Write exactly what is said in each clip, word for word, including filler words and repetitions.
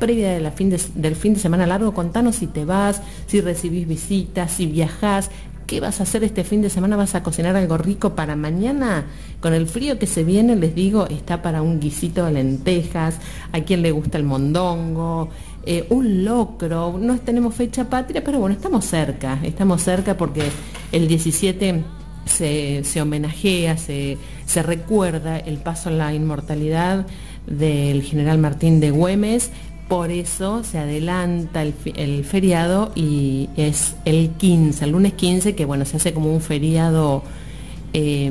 previa de la fin de, del fin de semana largo. Contanos si te vas, si recibís visitas, si viajás. ¿Qué vas a hacer este fin de semana? ¿Vas a cocinar algo rico para mañana? Con el frío que se viene, les digo, está para un guisito de lentejas, a quien le gusta el mondongo, eh, un locro. No tenemos fecha patria, pero bueno, estamos cerca, estamos cerca porque el diecisiete se, se homenajea, se, se recuerda el paso a la inmortalidad del general Martín de Güemes. Por eso se adelanta el, el feriado y es el quince, el lunes quince, que bueno, se hace como un feriado eh,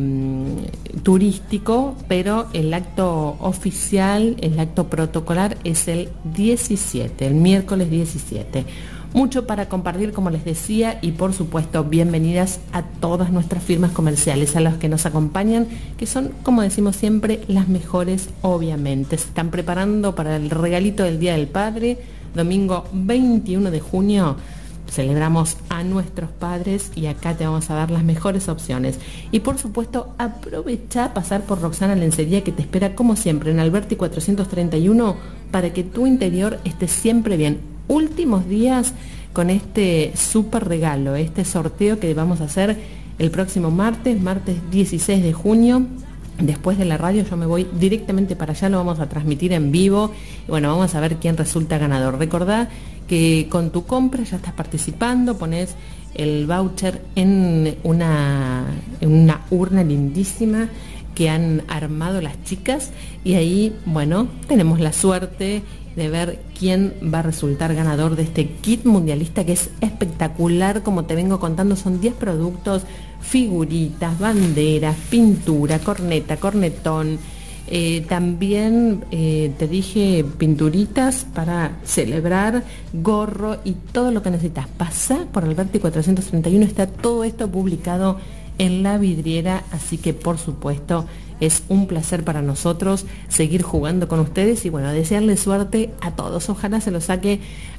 turístico, pero el acto oficial, el acto protocolar es el diecisiete, el miércoles diecisiete. Mucho para compartir, como les decía, y por supuesto, bienvenidas a todas nuestras firmas comerciales, a los que nos acompañan, que son, como decimos siempre, las mejores, obviamente. Se están preparando para el regalito del Día del Padre, domingo veintiuno de junio. Celebramos a nuestros padres y acá te vamos a dar las mejores opciones. Y por supuesto, aprovecha a pasar por Roxana Lencería, que te espera como siempre en Alberti cuatrocientos treinta y uno para que tu interior esté siempre bien. Últimos días con este súper regalo, este sorteo que vamos a hacer el próximo martes, martes dieciséis de junio. Después de la radio yo me voy directamente para allá, lo vamos a transmitir en vivo y bueno, vamos a ver quién resulta ganador. Recordá que con tu compra ya estás participando, pones el voucher en una, en una urna lindísima que han armado las chicas y ahí, bueno, tenemos la suerte de ver quién va a resultar ganador de este kit mundialista, que es espectacular. Como te vengo contando, son diez productos: figuritas, banderas, pintura, corneta, cornetón, eh, también eh, te dije pinturitas para celebrar, gorro y todo lo que necesitas. Pasá por Alberti cuatrocientos treinta y uno, está todo esto publicado en la vidriera, así que por supuesto es un placer para nosotros seguir jugando con ustedes y bueno, desearles suerte a todos. Ojalá se lo saque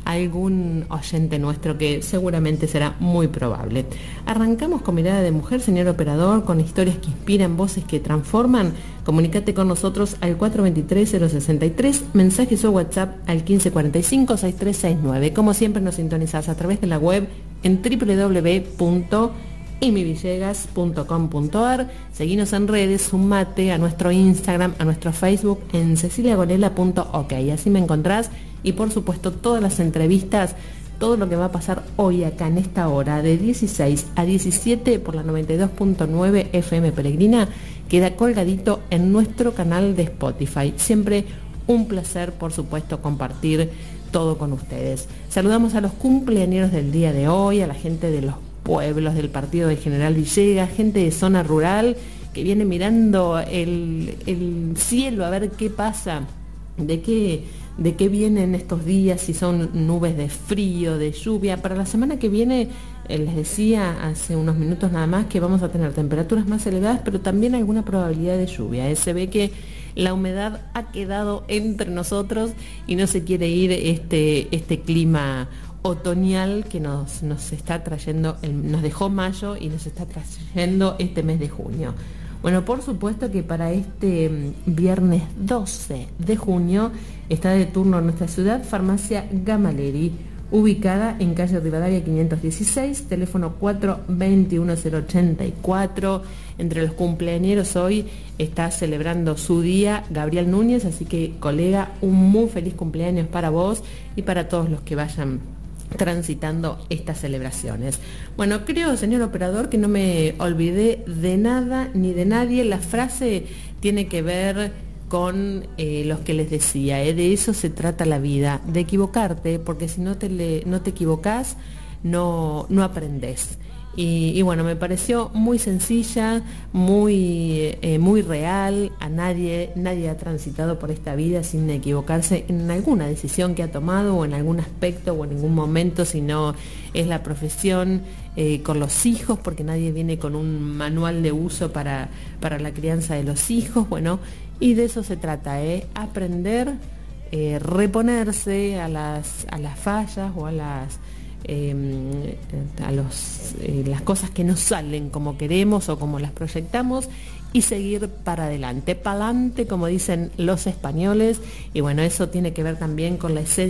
algún oyente nuestro, que seguramente será muy probable. Arrancamos con Mirada de Mujer, señor operador, con historias que inspiran, voces que transforman. Comunícate con nosotros al cuatro dos tres cero seis tres, mensajes o WhatsApp al quince cuarenta y cinco sesenta y tres sesenta y nueve. Como siempre nos sintonizás a través de la web en doble u doble u doble u punto emi villegas punto com punto ar. Seguinos en redes, sumate a nuestro Instagram, a nuestro Facebook en cecilia golela punto ok. Así me encontrás y por supuesto todas las entrevistas, todo lo que va a pasar hoy acá en esta hora de dieciséis a diecisiete por la noventa y dos punto nueve F M Peregrina queda colgadito en nuestro canal de Spotify. Siempre un placer, por supuesto, compartir todo con ustedes. Saludamos a los cumpleañeros del día de hoy, a la gente de los pueblos del partido de General Villegas, gente de zona rural que viene mirando el, el cielo a ver qué pasa, de qué, de qué vienen estos días, si son nubes de frío, de lluvia. Para la semana que viene, eh, les decía hace unos minutos nada más que vamos a tener temperaturas más elevadas, pero también alguna probabilidad de lluvia. Eh, se ve que la humedad ha quedado entre nosotros y no se quiere ir este, este clima otoñal que nos, nos está trayendo, el, nos dejó mayo y nos está trayendo este mes de junio. Bueno, por supuesto que para este viernes doce de junio está de turno en nuestra ciudad Farmacia Gamaleri, ubicada en calle Rivadavia quinientos dieciséis, teléfono cuatro dos uno cero ocho cuatro. Entre los cumpleañeros hoy está celebrando su día Gabriel Núñez, así que, colega, un muy feliz cumpleaños para vos y para todos los que vayan transitando estas celebraciones. Bueno, creo, señor operador, que no me olvidé de nada ni de nadie. La frase tiene que ver con eh, los que les decía, eh, de eso se trata la vida, de equivocarte, porque si no te, le, no te equivocás, no, no aprendés. Y, y bueno, me pareció muy sencilla, muy, eh, muy real. A nadie, nadie ha transitado por esta vida sin equivocarse en alguna decisión que ha tomado o en algún aspecto o en ningún momento, sino es la profesión, eh, con los hijos, porque nadie viene con un manual de uso para, para la crianza de los hijos. Bueno, y de eso se trata, ¿eh? Aprender, eh, reponerse a las, a las fallas o a las... Eh, a los, eh, las cosas que no salen como queremos o como las proyectamos y seguir para adelante, pa'lante, como dicen los españoles. Y bueno, eso tiene que ver también con la esencia